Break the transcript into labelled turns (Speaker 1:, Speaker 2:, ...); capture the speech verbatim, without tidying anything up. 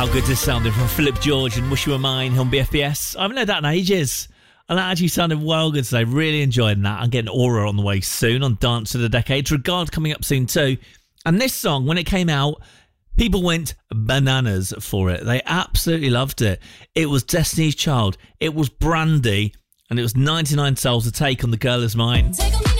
Speaker 1: How good this sounded from Philip George and Wish You Were Mine on B F B S. I haven't heard that in ages. And that actually sounded well good today. Really enjoying that. I'm getting Aura on the way soon on Dance of the Decade. Regard coming up soon too. And this song, when it came out, people went bananas for it. They absolutely loved it. It was Destiny's Child. It was Brandy. And it was ninety-nine Souls to Take on The Girl Is Mine. Take